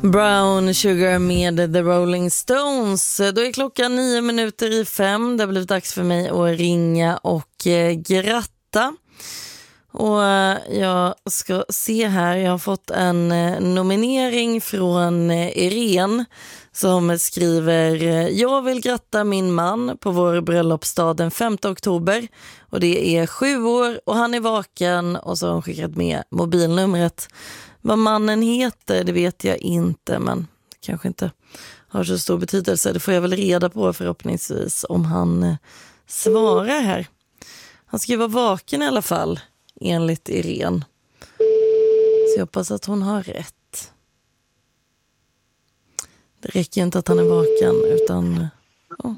Brown Sugar med The Rolling Stones. Då är klockan 5:09. Det har blivit dags för mig att ringa och gratta. Och jag ska se här, jag har fått en nominering från Irene som skriver: jag vill gratta min man på vår bröllopsdag den 5 oktober. Och det är 7 år och han är vaken, och så har hon skickat med mobilnumret. Vad mannen heter, det vet jag inte, men kanske inte har så stor betydelse. Det får jag väl reda på förhoppningsvis om han svarar här. Han ska ju vara vaken i alla fall, enligt Irene. Så jag hoppas att hon har rätt. Det räcker inte att han är vaken, utan... Oh.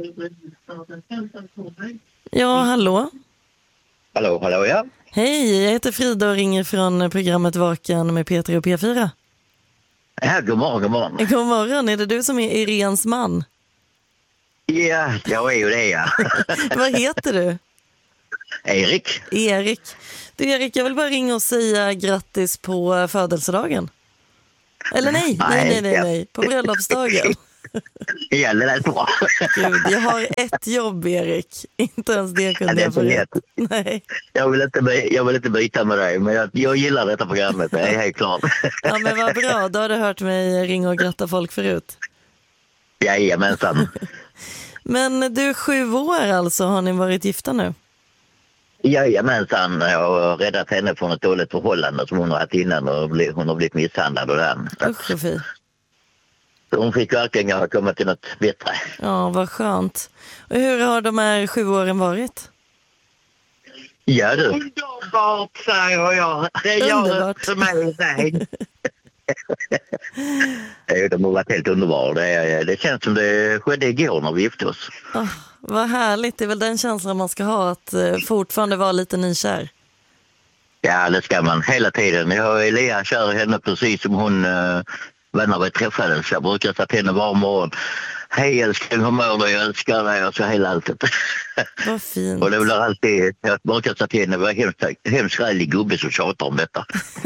Ja, hallå? Hallå, ja. Hej, jag heter Frida och ringer från programmet Vaken med Peter och P4. Ja, god morgon. God morgon, är det du som är Irenes man? Ja, jag är ju det, ja. Vad heter du? Erik. Du Erik, jag vill bara ringa och säga grattis på födelsedagen. Eller nej, på bröllopsdagen. Ja, det lät bra. Gud, jag har ett jobb, Erik. Inte ens det kunde jag få rätt. Nej. Jag vill inte byta med dig, men jag gillar detta programmet, det är helt klart. Ja, men vad bra, då har du hört mig ringa och gratta folk förut. Jajamensan. Men du är 7 år alltså, har ni varit gifta nu? Jajamensan, jag har räddat henne från ett dåligt förhållande som hon har haft innan, och hon har blivit misshandlad och den. Usch, så fint. Hon fick verkligen ha kommit till något bättre. Ja, vad skönt. Och hur har de här 7 åren varit? Ja, du. Underbart, säger jag. Det gör det för mig. De har varit helt underbara. Det känns som det skedde igår när vi gifte oss. Oh, vad härligt. Det är väl den känslan man ska ha, att fortfarande vara lite nykär. Ja, det ska man hela tiden. Jag och Elia kör henne precis som hon var när vi träffades. Jag brukar säga till henne var morgon: hej älskling, hur mår du? Jag älskar dig, och så hela alltet. Vad fint. Och det blir alltid, jag brukar säga till henne, det var hemskt rälig gubbe som tjatar om detta.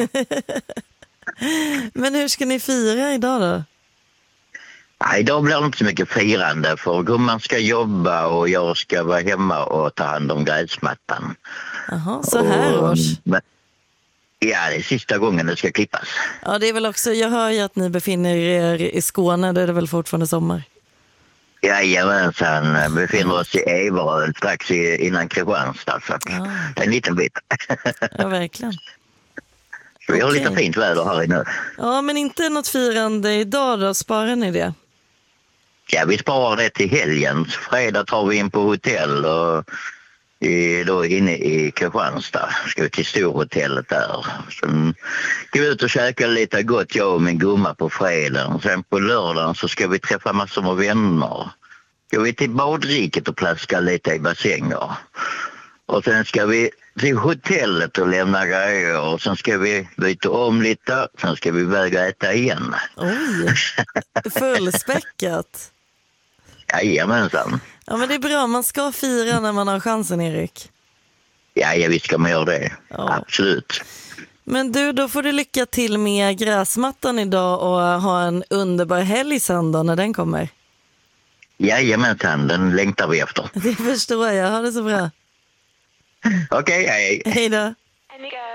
Men hur ska ni fira idag då? Nej, idag blir det inte så mycket firande, för gumman ska jobba och jag ska vara hemma och ta hand om gräsmattan. Jaha, så här års. Ja, det är sista gången det ska klippas. Ja, det är väl också, jag hör ju att ni befinner er i Skåne, där är det väl fortfarande sommar? Jajamensan, befinner oss i Everöd strax innan Kristianstad, så det är en liten bit. Ja, verkligen. Så vi har lite fint väder här inne. Ja, men inte något firande idag då, sparar ni det? Ja, vi sparar det till helgen. Fredag tar vi in på hotell och då inne i Kristianstad. Ska vi till storhotellet där. Sen ska vi ut och käka lite gott, jag och min gumma, på fredagen. Sen på lördagen så ska vi träffa massor med vänner. Ska vi till badriket och plaska lite i bassänger. Och sen ska vi till hotellet och lämna grejer. Och sen ska vi byta om lite. Sen ska vi väga äta igen. Oj, fullspäckat. Jajamensan. Ja, men det är bra. Man ska fira när man har chansen, Erik. Ja, visst ska man göra det. Ja. Absolut. Men du, då får du lycka till med gräsmattan idag och ha en underbar helg sen då, när den kommer. Jajamensan, den längtar vi efter. Det förstår jag. Ha det så bra. Okej, hej. Hej då.